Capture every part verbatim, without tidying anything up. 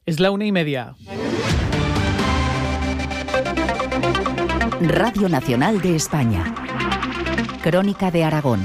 Es la una y media. Radio Nacional de España. Crónica de Aragón.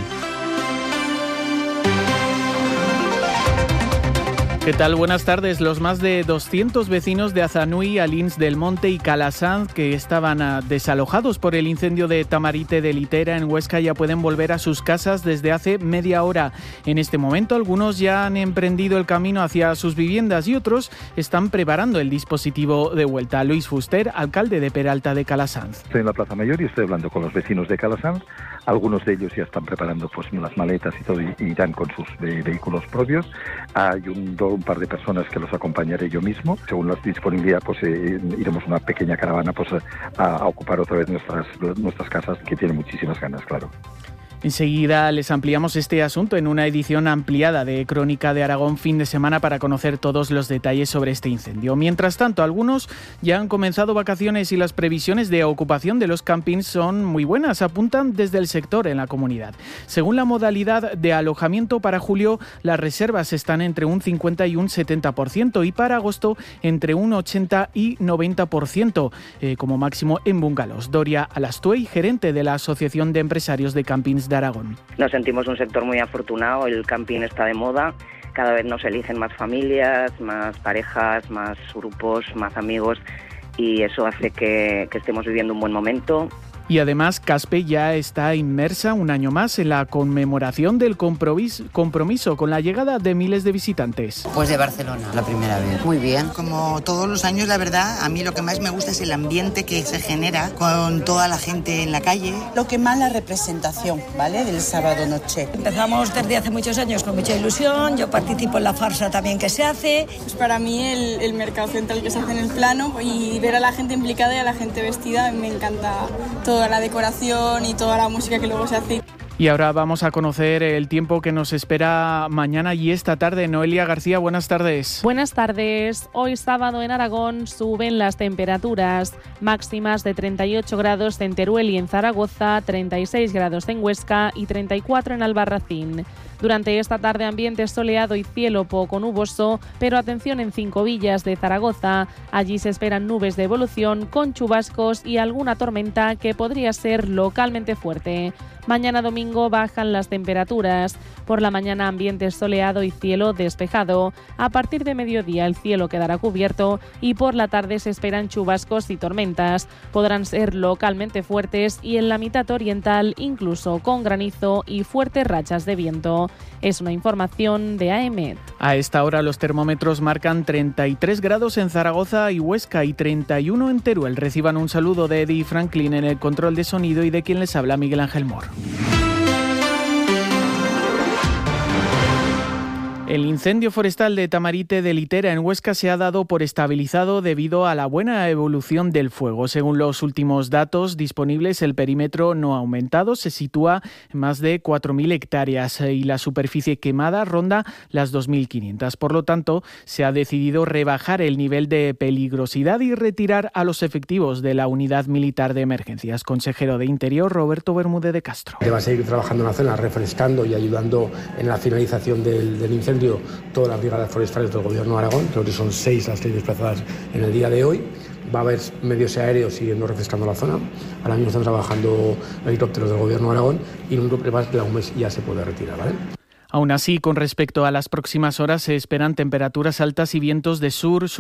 ¿Qué tal? Buenas tardes. Los más de doscientos vecinos de Azanui, Alins del Monte y Calasanz que estaban uh, desalojados por el incendio de Tamarite de Litera en Huesca ya pueden volver a sus casas desde hace media hora. En este momento algunos ya han emprendido el camino hacia sus viviendas y otros están preparando el dispositivo de vuelta. Luis Fuster, alcalde de Peralta de Calasanz. Estoy en la Plaza Mayor y estoy hablando con los vecinos de Calasanz. Algunos de ellos ya están preparando pues las maletas y todo y irán con sus eh, vehículos propios. Hay un, un par de personas que los acompañaré yo mismo. Según la disponibilidad, pues eh, iremos una pequeña caravana pues a, a ocupar otra vez nuestras, nuestras casas, que tienen muchísimas ganas, claro. Enseguida les ampliamos este asunto en una edición ampliada de Crónica de Aragón fin de semana para conocer todos los detalles sobre este incendio. Mientras tanto, algunos ya han comenzado vacaciones y las previsiones de ocupación de los campings son muy buenas, apuntan desde el sector en la comunidad. Según la modalidad de alojamiento para julio, las reservas están entre un cincuenta y un setenta por ciento y para agosto entre un ochenta y noventa por ciento, eh, como máximo en bungalows. Doria Alastuey, gerente de la Asociación de Empresarios de Campings de Aragón. Nos sentimos un sector muy afortunado, el camping está de moda, cada vez nos eligen más familias, más parejas, más grupos, más amigos y eso hace que, que estemos viviendo un buen momento. Y además, Caspe ya está inmersa un año más en la conmemoración del compromiso, compromiso con la llegada de miles de visitantes. Pues de Barcelona, la primera vez. Muy bien. Como todos los años, la verdad, a mí lo que más me gusta es el ambiente que se genera con toda la gente en la calle. Lo que más la representación, ¿vale? Del sábado noche. Empezamos desde hace muchos años con mucha ilusión, yo participo en la farsa también que se hace. Pues para mí el, el mercado central que se hace en el plano y ver a la gente implicada y a la gente vestida, me encanta todo. Toda la decoración y toda la música que luego se hace. Y ahora vamos a conocer el tiempo que nos espera mañana y esta tarde. Noelia García, buenas tardes. Buenas tardes. Hoy sábado en Aragón suben las temperaturas máximas de treinta y ocho grados en Teruel y en Zaragoza, treinta y seis grados en Huesca y treinta y cuatro en Albarracín. Durante esta tarde ambiente soleado y cielo poco nuboso, pero atención en Cinco Villas de Zaragoza. Allí se esperan nubes de evolución con chubascos y alguna tormenta que podría ser localmente fuerte. Mañana domingo bajan las temperaturas. Por la mañana ambiente soleado y cielo despejado. A partir de mediodía el cielo quedará cubierto y por la tarde se esperan chubascos y tormentas. Podrán ser localmente fuertes y en la mitad oriental incluso con granizo y fuertes rachas de viento. Es una información de A E M E T. A esta hora los termómetros marcan treinta y tres grados en Zaragoza y Huesca y treinta y uno en Teruel. Reciban un saludo de Eddie Franklin en el control de sonido y de quien les habla Miguel Ángel Mor. El incendio forestal de Tamarite de Litera en Huesca se ha dado por estabilizado debido a la buena evolución del fuego. Según los últimos datos disponibles, el perímetro no ha aumentado, se sitúa en más de cuatro mil hectáreas y la superficie quemada ronda las dos mil quinientas. Por lo tanto, se ha decidido rebajar el nivel de peligrosidad y retirar a los efectivos de la Unidad Militar de Emergencias. Consejero de Interior, Roberto Bermúdez de Castro. Va a seguir trabajando en la zona, refrescando y ayudando en la finalización del, del incendio todas las brigadas forestales del Gobierno de Aragón. Creo que son seis las que hay desplazadas en el día de hoy. Va a haber medios aéreos siguiendo refrescando la zona. Ahora mismo están trabajando helicópteros del Gobierno de Aragón y en un grupo más de un mes ya se puede retirar, ¿vale? Aún así, con respecto a las próximas horas, se esperan temperaturas altas y vientos de sur,